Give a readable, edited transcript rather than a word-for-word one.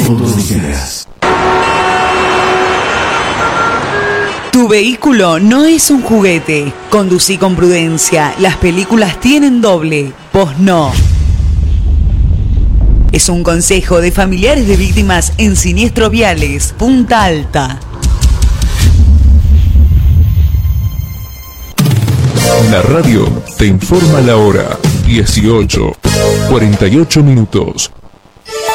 Autoligeras. Tu vehículo no es un juguete. Conducí con prudencia. Las películas tienen doble. Vos no. Es un consejo de familiares de víctimas en siniestros viales. Punta Alta. La radio te informa la hora. 18:48.